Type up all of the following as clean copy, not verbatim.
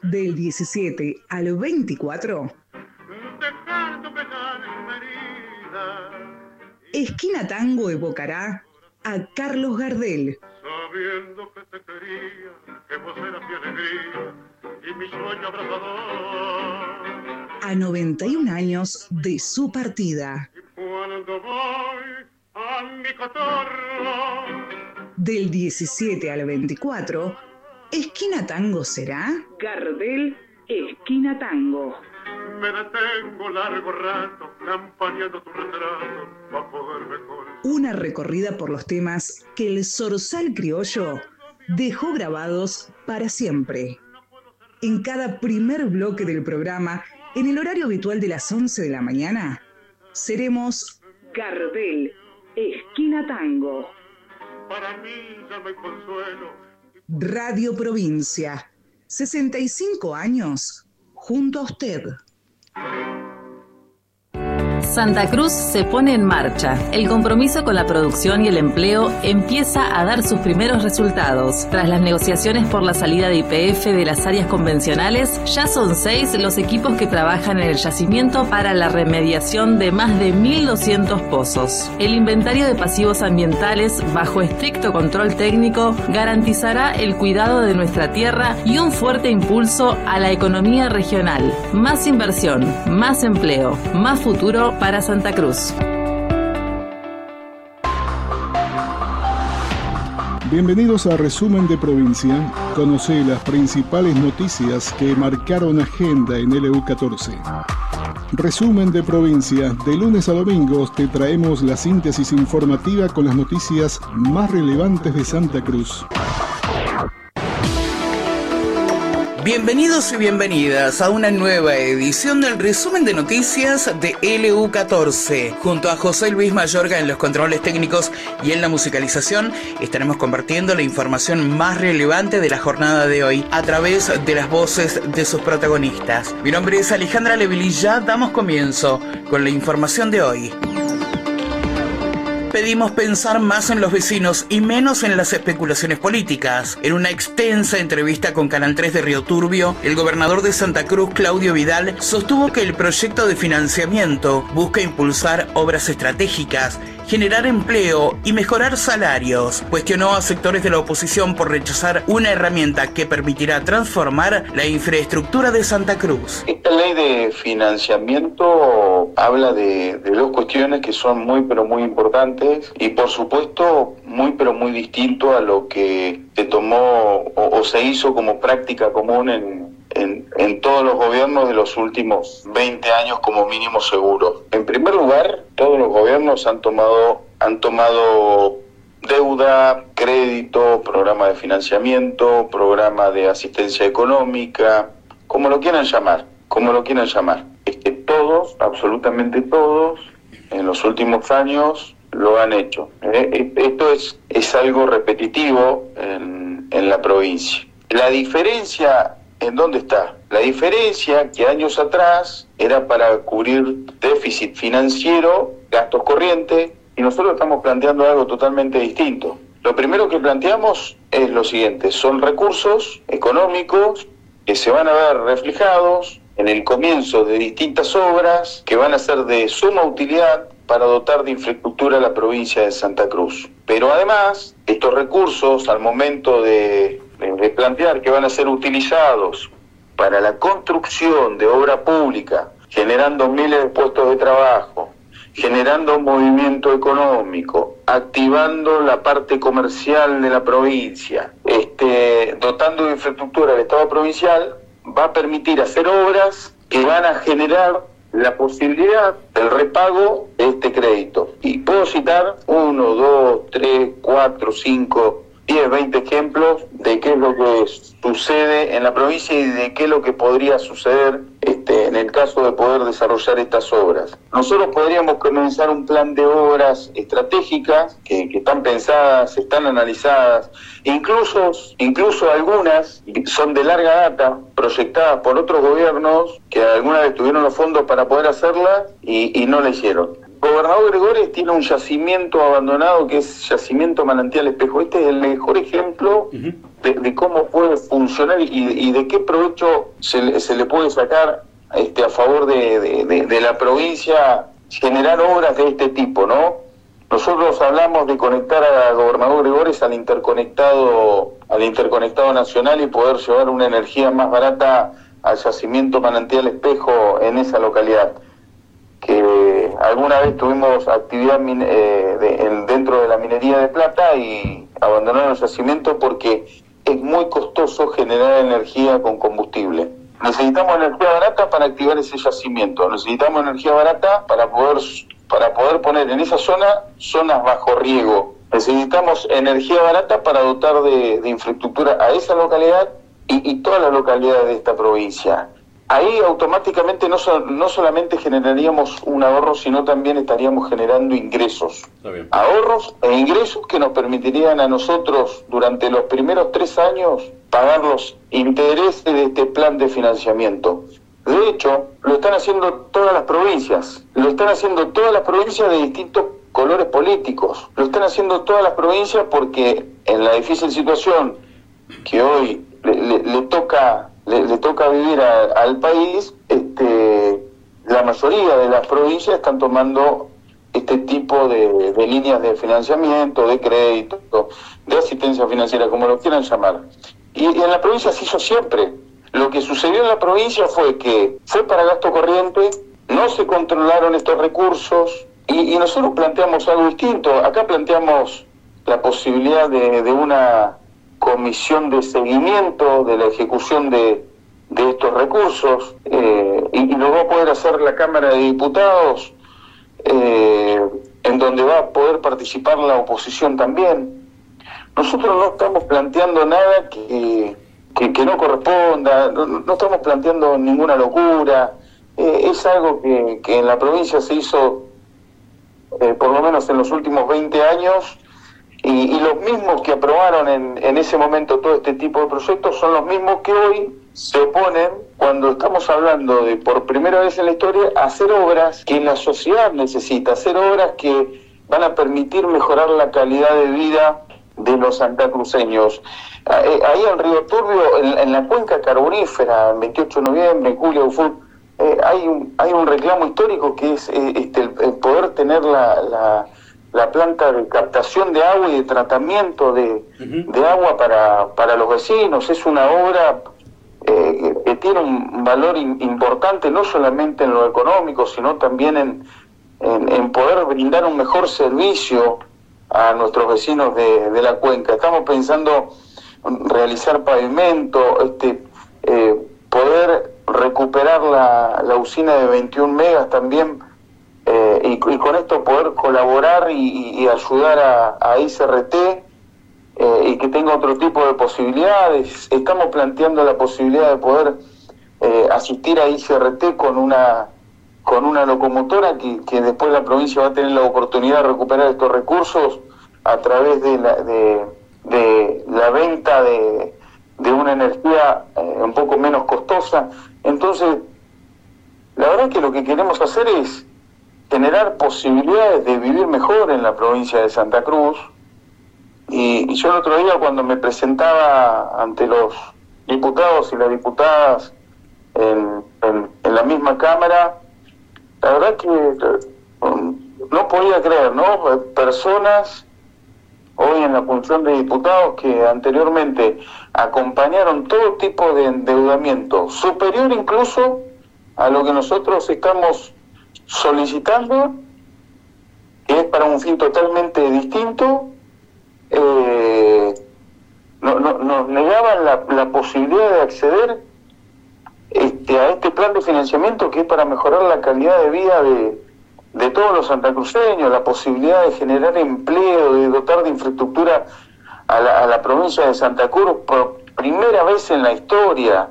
Del 17 al 24. Esquina Tango evocará a Carlos Gardel. Sabiendo que te quería, que vos eras mi alegría y mi sueño abrazador. A 91 años de su partida. Y cuando voy a mi cotorro. Del 17 al 24, Esquina Tango será Gardel Esquina Tango. Me detengo largo rato, campaneando tu retrato, para poderme con... Una recorrida por los temas que el zorzal criollo dejó grabados para siempre. En cada primer bloque del programa, en el horario habitual de las 11 de la mañana, seremos Gardel Esquina Tango. Para mí ya no hay consuelo. Radio Provincia, 65 años, junto a usted. Santa Cruz se pone en marcha. El compromiso con la producción y el empleo empieza a dar sus primeros resultados. Tras las negociaciones por la salida de YPF de las áreas convencionales, ya son 6 los equipos que trabajan en el yacimiento para la remediación de más de 1.200 pozos. El inventario de pasivos ambientales, bajo estricto control técnico, garantizará el cuidado de nuestra tierra y un fuerte impulso a la economía regional. Más inversión, más empleo, más futuro para Santa Cruz. Bienvenidos a Resumen de Provincia. Conoce las principales noticias que marcaron agenda en LU14. Resumen de Provincia. De lunes a domingos te traemos la síntesis informativa con las noticias más relevantes de Santa Cruz. Bienvenidos y bienvenidas a una nueva edición del resumen de noticias de LU14. Junto a José Luis Mayorga en los controles técnicos y en la musicalización, estaremos compartiendo la información más relevante de la jornada de hoy a través de las voces de sus protagonistas. Mi nombre es Alejandra Levililla, damos comienzo con la información de hoy. Pedimos pensar más en los vecinos y menos en las especulaciones políticas. En una extensa entrevista con Canal 3 de Río Turbio, el gobernador de Santa Cruz, Claudio Vidal, sostuvo que el proyecto de financiamiento busca impulsar obras estratégicas, generar empleo y mejorar salarios. Cuestionó a sectores de la oposición por rechazar una herramienta que permitirá transformar la infraestructura de Santa Cruz. Esta ley de financiamiento habla de dos cuestiones que son muy pero muy importantes y por supuesto muy pero muy distinto a lo que se tomó o se hizo como práctica común en todos los gobiernos de los últimos 20 años como mínimo seguro. En primer lugar, todos los gobiernos han tomado deuda, crédito, programa de financiamiento, programa de asistencia económica, como lo quieran llamar. Todos, absolutamente todos, en los últimos años lo han hecho. Esto es algo repetitivo en la provincia. La diferencia, ¿en dónde está? La diferencia que años atrás era para cubrir déficit financiero, gastos corrientes, y nosotros estamos planteando algo totalmente distinto. Lo primero que planteamos es lo siguiente: son recursos económicos que se van a ver reflejados en el comienzo de distintas obras que van a ser de suma utilidad para dotar de infraestructura a la provincia de Santa Cruz. Pero además, estos recursos, al momento de plantear que van a ser utilizados para la construcción de obra pública, generando miles de puestos de trabajo, generando movimiento económico, activando la parte comercial de la provincia, dotando de infraestructura al Estado provincial, va a permitir hacer obras que van a generar la posibilidad del repago de este crédito. Y puedo citar 1, 2, 3, 4, 5, 10, 20 ejemplos de qué es lo que sucede en la provincia y de qué es lo que podría suceder en el caso de poder desarrollar estas obras. Nosotros podríamos comenzar un plan de obras estratégicas que están pensadas, están analizadas, incluso algunas son de larga data, proyectadas por otros gobiernos que alguna vez tuvieron los fondos para poder hacerlas y no la hicieron. Gobernador Gregores tiene un yacimiento abandonado que es Yacimiento Manantial Espejo. Este es el mejor ejemplo de cómo puede funcionar y de qué provecho se le puede sacar a favor de la provincia, generar obras de este tipo, ¿no? Nosotros hablamos de conectar a Gobernador Gregores al interconectado nacional y poder llevar una energía más barata al Yacimiento Manantial Espejo en esa localidad, que alguna vez tuvimos actividad dentro de la minería de plata y abandonaron el yacimiento porque es muy costoso generar energía con combustible. Necesitamos energía barata para activar ese yacimiento, necesitamos energía barata para poder poner en esa zona zonas bajo riego, necesitamos energía barata para dotar de infraestructura a esa localidad y todas las localidades de esta provincia. Ahí automáticamente no solamente generaríamos un ahorro, sino también estaríamos generando ingresos. Ahorros e ingresos que nos permitirían a nosotros durante los primeros 3 años pagar los intereses de este plan de financiamiento. De hecho, lo están haciendo todas las provincias. Lo están haciendo todas las provincias de distintos colores políticos. Lo están haciendo todas las provincias porque en la difícil situación que hoy le toca vivir al país, la mayoría de las provincias están tomando este tipo de líneas de financiamiento, de crédito, de asistencia financiera, como lo quieran llamar. Y en la provincia se hizo siempre. Lo que sucedió en la provincia fue que fue para gasto corriente, no se controlaron estos recursos y nosotros planteamos algo distinto. Acá planteamos la posibilidad de una comisión de seguimiento de la ejecución de estos recursos y lo va a poder hacer la Cámara de Diputados, en donde va a poder participar la oposición también. Nosotros no estamos planteando nada que no corresponda, no estamos planteando ninguna locura, es algo que en la provincia se hizo por lo menos en los últimos 20 años y los mismos que aprobaron en ese momento todo este tipo de proyectos son los mismos que hoy se oponen cuando estamos hablando de, por primera vez en la historia, hacer obras que la sociedad necesita, hacer obras que van a permitir mejorar la calidad de vida de los santacruceños. Ahí en Río Turbio, en la cuenca carbonífera, el 28 de noviembre, en Julio Ufur, hay un reclamo histórico que es el poder tener la planta de captación de agua y de tratamiento de agua para los vecinos. Es una obra que tiene un valor importante, no solamente en lo económico, sino también en poder brindar un mejor servicio a nuestros vecinos de la cuenca. Estamos pensando realizar pavimento, poder recuperar la usina de 21 megas también, y con esto poder colaborar y ayudar a ICRT, y que tenga otro tipo de posibilidades. Estamos planteando la posibilidad de poder asistir a ICRT con una locomotora que después la provincia va a tener la oportunidad de recuperar estos recursos a través de la venta de una energía un poco menos costosa. Entonces, la verdad que lo que queremos hacer es generar posibilidades de vivir mejor en la provincia de Santa Cruz. Y yo el otro día, cuando me presentaba ante los diputados y las diputadas en la misma Cámara, la verdad que no podía creer, ¿no? Personas hoy en la función de diputados que anteriormente acompañaron todo tipo de endeudamiento, superior incluso a lo que nosotros estamos solicitando, que es para un fin totalmente distinto. Nos negaban la posibilidad de acceder a este plan de financiamiento, que es para mejorar la calidad de vida de todos los santacruceños, la posibilidad de generar empleo, de dotar de infraestructura a la provincia de Santa Cruz por primera vez en la historia.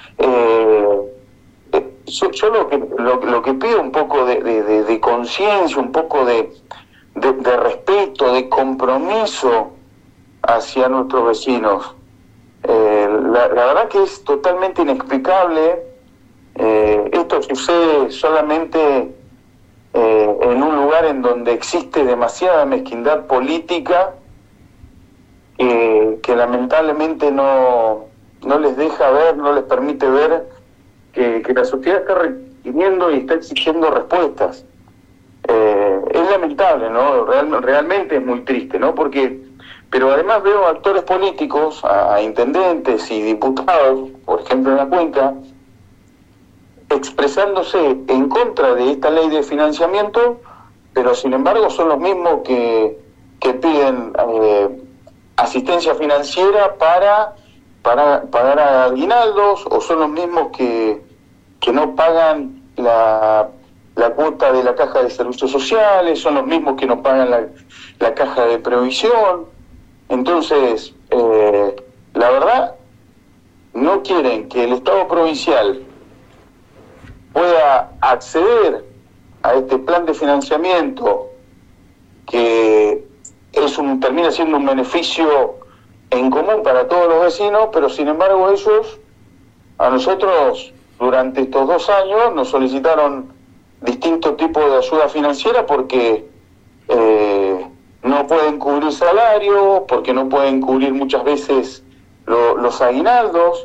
Yo lo que pido un poco de conciencia, un poco de respeto, de compromiso hacia nuestros vecinos. La verdad que es totalmente inexplicable. Esto sucede solamente en un lugar en donde existe demasiada mezquindad política que lamentablemente no les deja ver, no les permite ver que la sociedad está requiriendo y está exigiendo respuestas. Es lamentable, ¿no? Realmente es muy triste, ¿no? Pero además veo actores políticos, a intendentes y diputados, por ejemplo en la Cuenca, expresándose en contra de esta ley de financiamiento, pero sin embargo son los mismos que piden asistencia financiera para pagar aguinaldos, o son los mismos que no pagan la cuota de la caja de servicios sociales, son los mismos que no pagan la caja de previsión. Entonces, la verdad, no quieren que el Estado provincial pueda acceder a este plan de financiamiento que termina siendo un beneficio en común para todos los vecinos, pero sin embargo ellos, a nosotros, durante estos 2 años, nos solicitaron distintos tipos de ayuda financiera porque no pueden cubrir salarios, porque no pueden cubrir muchas veces los aguinaldos,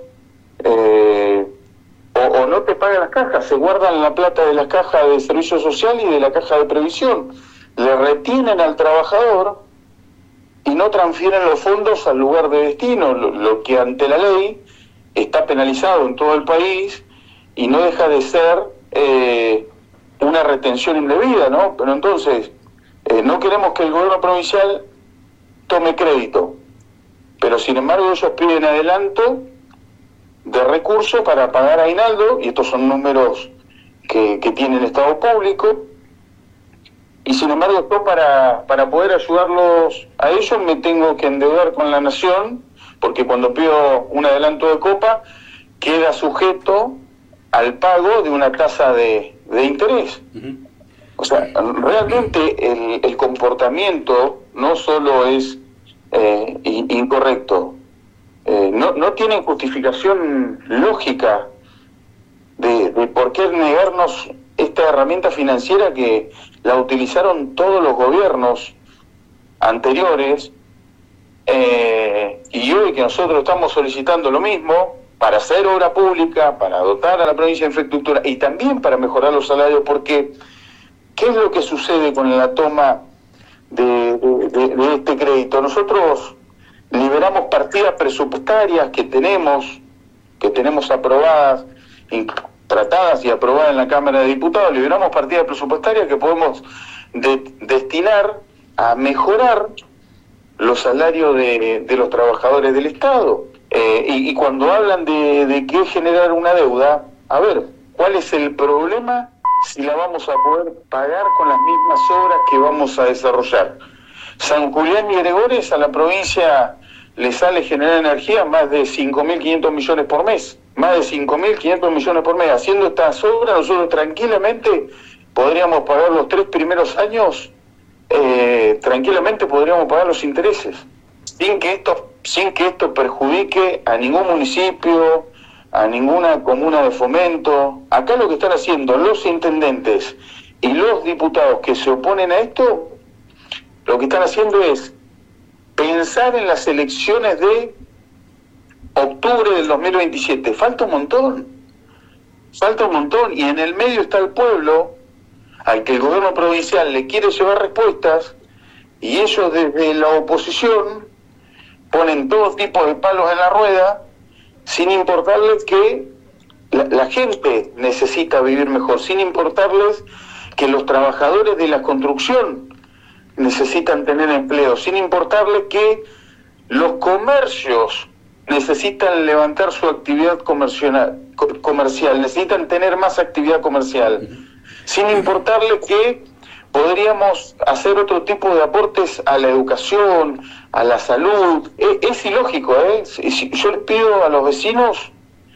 o no te pagan las cajas, se guardan la plata de la caja de servicio social y de la caja de previsión, le retienen al trabajador y no transfieren los fondos al lugar de destino, lo que ante la ley está penalizado en todo el país y no deja de ser una retención indebida, ¿no? Pero entonces, no queremos que el gobierno provincial tome crédito, pero sin embargo ellos piden adelanto de recursos para pagar aguinaldo, y estos son números que tiene el Estado público, y sin embargo yo para poder ayudarlos a ellos me tengo que endeudar con la Nación, porque cuando pido un adelanto de copa queda sujeto al pago de una tasa de interés. Uh-huh. O sea, realmente el comportamiento no solo es incorrecto, no tienen justificación lógica de por qué negarnos esta herramienta financiera que la utilizaron todos los gobiernos anteriores, y hoy que nosotros estamos solicitando lo mismo para hacer obra pública, para dotar a la provincia de infraestructura y también para mejorar los salarios, porque ¿qué es lo que sucede con la toma de este crédito? Nosotros liberamos partidas presupuestarias que tenemos aprobadas, tratadas y aprobadas en la Cámara de Diputados, liberamos partidas presupuestarias que podemos destinar a mejorar los salarios de los trabajadores del Estado. Y cuando hablan de qué generar una deuda, a ver, ¿cuál es el problema si la vamos a poder pagar con las mismas obras que vamos a desarrollar? San Julián y Gregores a la provincia le sale generar energía más de 5.500 millones por mes. Más de 5.500 millones por mes. Haciendo estas obras nosotros tranquilamente podríamos pagar los 3 primeros años, tranquilamente podríamos pagar los intereses, sin que esto perjudique a ningún municipio, a ninguna comuna de fomento. Acá lo que están haciendo los intendentes y los diputados que se oponen a esto, lo que están haciendo es pensar en las elecciones de octubre del 2027. Falta un montón, y en el medio está el pueblo, al que el gobierno provincial le quiere llevar respuestas, y ellos desde la oposición ponen todo tipo de palos en la rueda, sin importarles que la gente necesita vivir mejor, sin importarles que los trabajadores de la construcción necesitan tener empleo, sin importarles que los comercios necesitan levantar su actividad comercial, necesitan tener más actividad comercial, sin importarles que podríamos hacer otro tipo de aportes a la educación, a la salud. Es ilógico, ¿eh? Yo le pido a los vecinos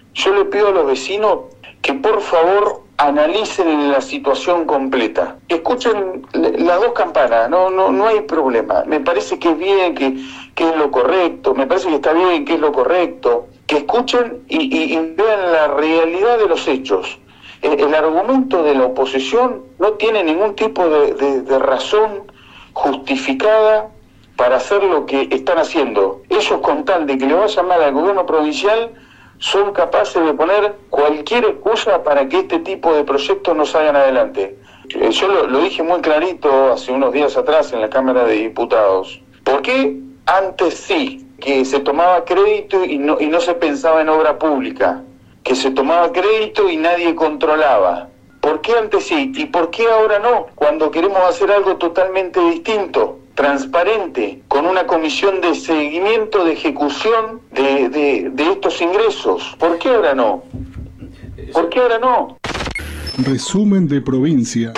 que por favor analicen la situación completa, que escuchen las dos campanas, no hay problema. Me parece que es bien, que es lo correcto, me parece que está bien, que es lo correcto, que escuchen y vean la realidad de los hechos, el argumento de la oposición no tiene ningún tipo de razón justificada para hacer lo que están haciendo. Ellos, con tal de que le vaya mal al gobierno provincial, son capaces de poner cualquier excusa para que este tipo de proyectos no salgan adelante. Yo lo dije muy clarito hace unos días atrás en la Cámara de Diputados. ¿Por qué antes sí, que se tomaba crédito y no se pensaba en obra pública? Que se tomaba crédito y nadie controlaba. ¿Por qué antes sí? ¿Y por qué ahora no? Cuando queremos hacer algo totalmente distinto, transparente, con una comisión de seguimiento, de ejecución de estos ingresos. ¿Por qué ahora no? ¿Por qué ahora no? Resumen de provincia.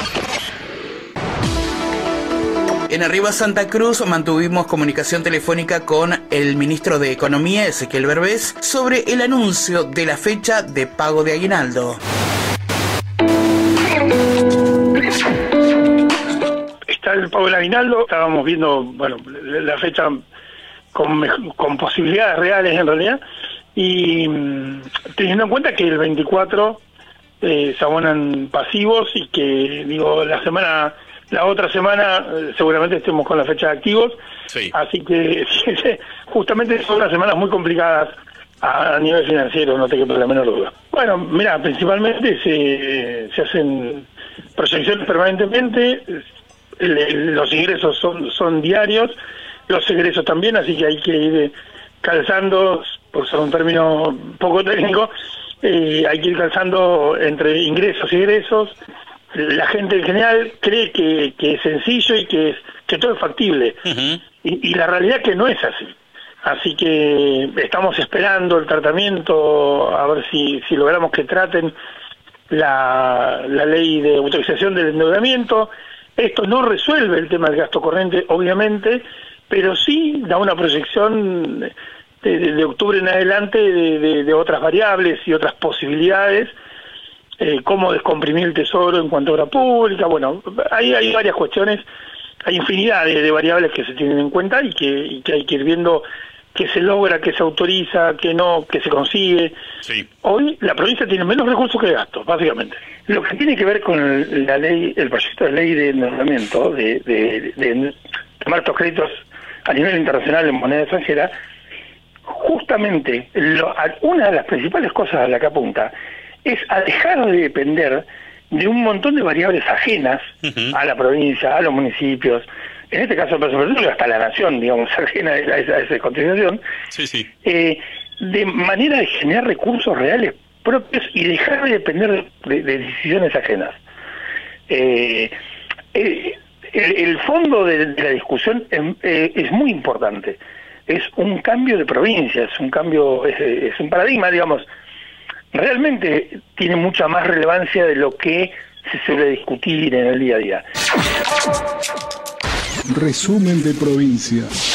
En Arriba Santa Cruz mantuvimos comunicación telefónica con el ministro de Economía, Ezequiel Berbés, sobre el anuncio de la fecha de pago de aguinaldo. Está el pago del aguinaldo, estábamos viendo, bueno, la fecha con posibilidades reales en realidad, y teniendo en cuenta que el 24 se abonan pasivos y que, digo, la otra semana seguramente estemos con la fecha de activos, sí. Así que justamente son unas semanas muy complicadas a nivel financiero, no te quepa la menor duda. Bueno, mira, principalmente se hacen proyecciones permanentemente, los ingresos son diarios, los egresos también, así que hay que ir calzando, por usar un término poco técnico, hay que ir calzando entre ingresos y egresos. La gente en general cree que es sencillo y que todo es factible, y la realidad es que no es así. Así que estamos esperando el tratamiento, a ver si logramos que traten la ley de autorización del endeudamiento. Esto no resuelve el tema del gasto corriente, obviamente, pero sí da una proyección de octubre en adelante de otras variables y otras posibilidades, cómo descomprimir el tesoro en cuanto a obra pública. Bueno, hay varias cuestiones, hay infinidad de variables que se tienen en cuenta y que hay que ir viendo qué se logra, qué se autoriza, qué no, qué se consigue. Sí. Hoy la provincia tiene menos recursos que gastos, básicamente. Lo que tiene que ver con la ley, el proyecto de ley de endeudamiento, de tomar estos créditos a nivel internacional en moneda extranjera, justamente una de las principales cosas a la que apunta es a dejar de depender de un montón de variables ajenas a la provincia, a los municipios, en este caso hasta la nación, digamos, ajena a esa continuación, sí. De manera de generar recursos reales propios y dejar de depender de decisiones ajenas. El fondo de la discusión es muy importante. Es un cambio de provincia, es un paradigma, digamos. Realmente tiene mucha más relevancia de lo que se suele discutir en el día a día. Resumen de provincia.